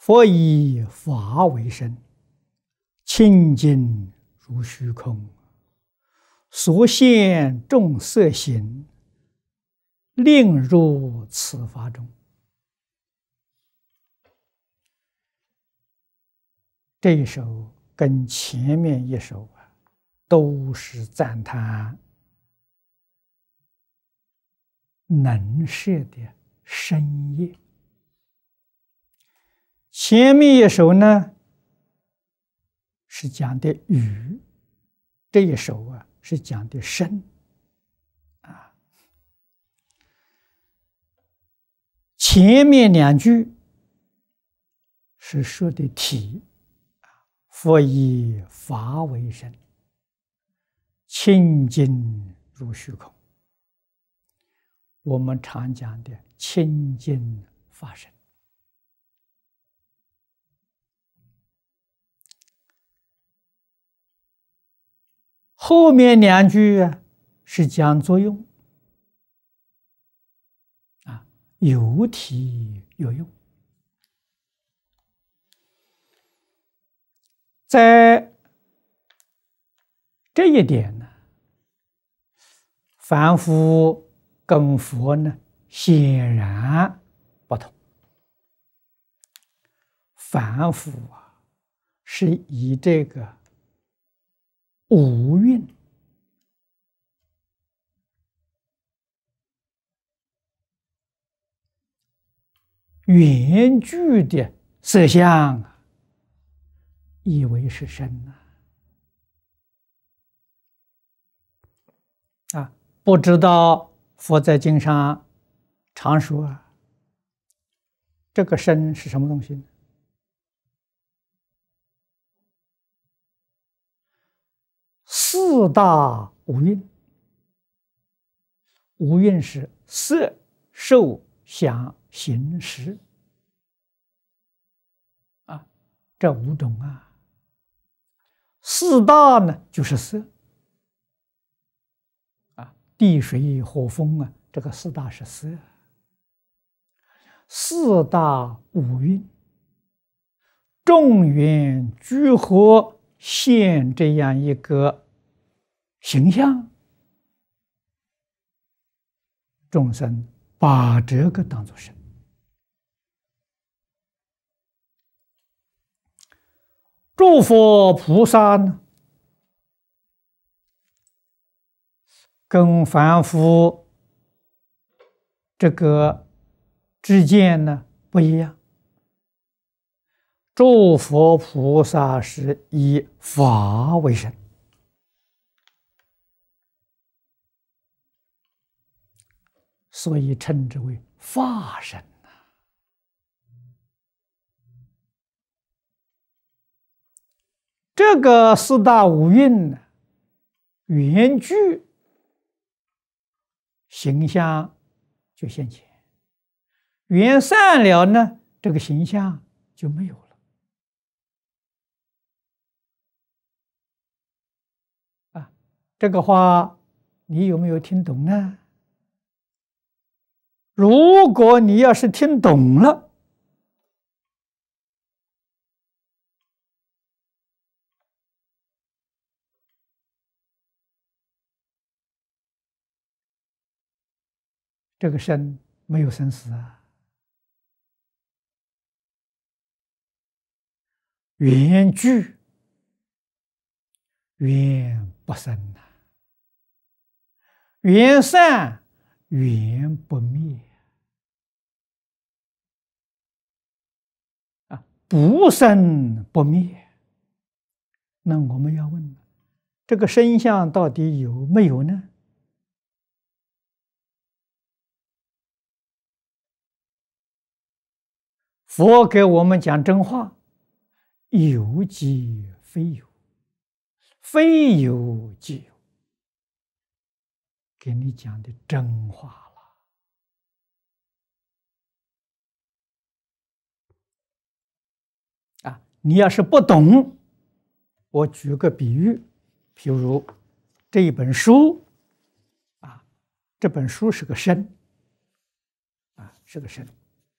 佛以法为身，清净如虚空，所现众色形，令入此法中。这一首跟前面一首都是赞叹能摄的深业。前面一首呢是讲的语，这一首是讲的身前面两句是说的体，佛以法为身，清净如虚空。我们常讲的清净法身。后面两句是讲作用，有体有用。在这一点呢，凡夫跟佛呢显然不同。凡夫是以这个五蕴缘具的色相以为是身不知道佛在经上常说这个身是什么东西呢？四大五蕴，五蕴是色、受、想、行、识这五种四大呢就是色地水火风这个四大是色。四大五蕴众缘聚合现这样一个形象，众生把这个当作身。诸佛菩萨呢，跟凡夫这个之间呢不一样。诸佛菩萨是以法为身，所以称之为法身。这个四大五蕴呢，缘具形象就现前，缘散了呢，这个形象就没有了。这个话你有没有听懂呢？如果你要是听懂了，这个身没有生死缘聚缘不生缘散缘不灭不生不灭。那我们要问，这个身相到底有没有呢？佛给我们讲真话，有即非有，非有即有，给你讲的真话了。你要是不懂，我举个比喻，譬如这一本书这本书是个身是个身。